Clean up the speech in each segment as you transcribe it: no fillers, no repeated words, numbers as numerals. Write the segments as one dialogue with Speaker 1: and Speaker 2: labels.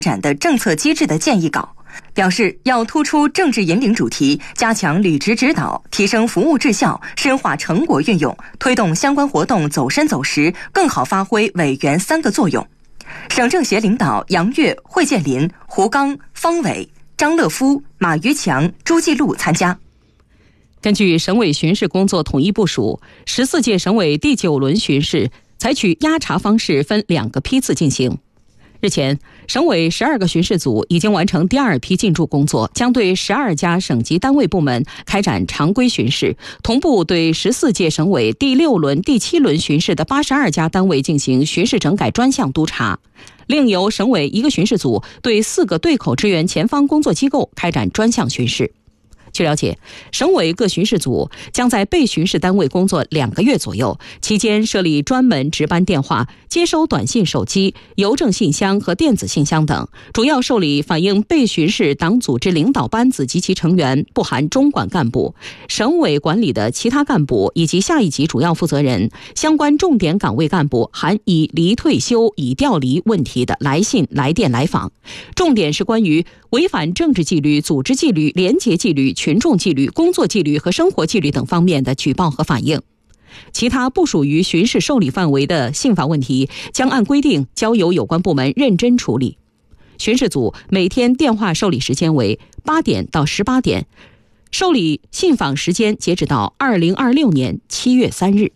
Speaker 1: 展的政策机制的建议稿，表示要突出政治引领主题，加强履职指导，提升服务质效，深化成果运用，推动相关活动走深走实，更好发挥委员3个作用。省政协领导杨岳、惠建林、胡刚、方伟、张乐夫、马于强、朱继禄参加。
Speaker 2: 根据省委巡视工作统一部署，14届省委第9轮巡视采取押查方式，分2个批次进行。日前，省委12个巡视组已经完成第2批进驻工作，将对12家省级单位部门开展常规巡视，同步对14届省委第6轮、第7轮巡视的82家单位进行巡视整改专项督查。另由省委1个巡视组对4个对口支援前方工作机构开展专项巡视。据了解，省委各巡视组将在被巡视单位工作2个月左右，期间设立专门值班电话，接收短信、手机、邮政信箱和电子信箱等，主要受理反映被巡视党组织领导班子及其成员（不含中管干部）、省委管理的其他干部以及下一级主要负责人、相关重点岗位干部（含已离退休、已调离问题的来信、来电、来访）。重点是关于违反政治纪律、组织纪律、廉洁纪律、群众纪律、工作纪律和生活纪律等方面的举报和反映。其他不属于巡视受理范围的信访问题，将按规定交由有关部门认真处理。巡视组每天电话受理时间为8点到18点，受理信访时间截止到2026年7月3日。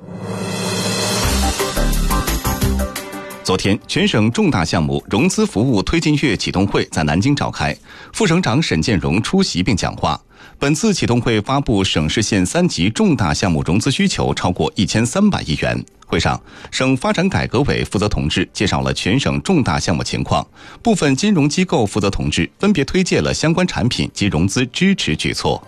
Speaker 3: 昨天，全省重大项目融资服务推进月启动会在南京召开，副省长沈建荣出席并讲话。本次启动会发布省市县3级重大项目融资需求超过1300亿元。会上，省发展改革委负责同志介绍了全省重大项目情况，部分金融机构负责同志分别推介了相关产品及融资支持举措。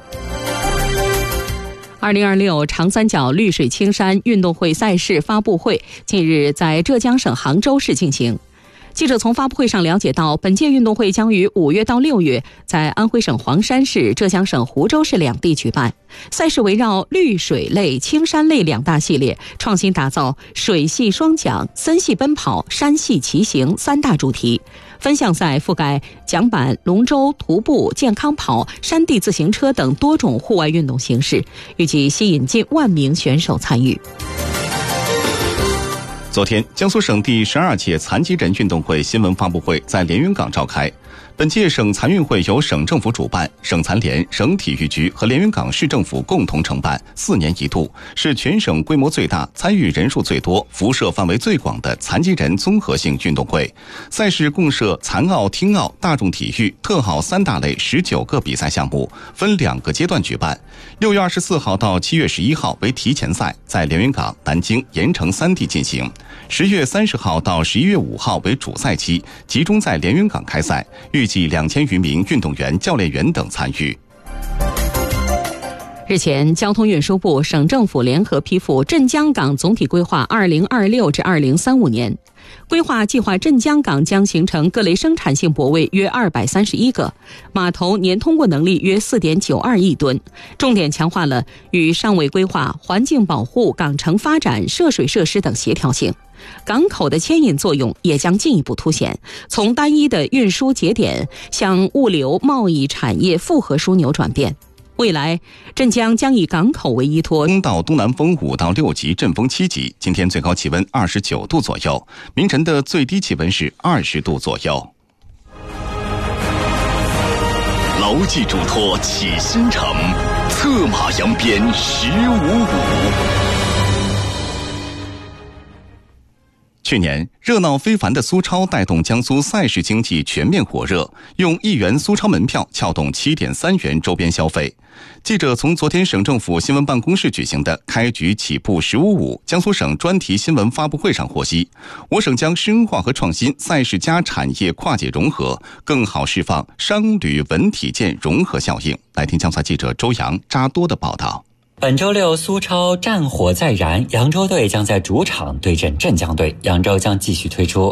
Speaker 2: 2026长三角绿水青山运动会赛事发布会近日在浙江省杭州市进行。记者从发布会上了解到，本届运动会将于5月到6月在安徽省黄山市、浙江省湖州市2地举办。赛事围绕绿水类、青山类2大系列，创新打造水系双桨、森系奔跑、山系骑行3大主题。分项赛覆盖桨板、龙舟、徒步、健康跑、山地自行车等多种户外运动形式，预计吸引近1万名选手参与。
Speaker 3: 昨天，江苏省第12届残疾人运动会新闻发布会在连云港召开。本届省残运会由省政府主办，省残联、省体育局和连云港市政府共同承办，4年一度，是全省规模最大、参与人数最多、辐射范围最广的残疾人综合性运动会。赛事共设残奥、听奥、大众体育、特奥3大类19个比赛项目，分2个阶段举办。6月24号到7月11号为提前赛，在连云港、南京、盐城3地进行。10月30号到11月5号为主赛期，集中在连云港开赛，预计2000余名运动员、教练员等参与。
Speaker 2: 日前，交通运输部、省政府联合批复镇江港总体规划2026至2035年。规划计划镇江港将形成各类生产性泊位约231个，码头年通过能力约4.92亿吨，重点强化了与上位规划、环境保护、港城发展、涉水设施等协调性。港口的牵引作用也将进一步凸显，从单一的运输节点向物流、贸易、产业复合枢纽转变。未来，镇江将以港口为依托，
Speaker 3: 东到东南风5到6级，阵风7级。今天最高气温29度左右，明晨的最低气温是20度左右。
Speaker 4: 牢记嘱托启新城，策马扬鞭1055。
Speaker 3: 去年，热闹非凡的苏超带动江苏赛事经济全面火热，用1元苏超门票撬动7.3元周边消费。记者从昨天省政府新闻办公室举行的开局起步1055江苏省专题新闻发布会上获悉，我省将深化和创新赛事加产业跨界融合，更好释放商旅文体健融合效应。来听江苏记者周阳、扎多的报道。
Speaker 5: 本周6，苏超战火再燃，扬州队将在主场对阵镇江队。扬州将继续推出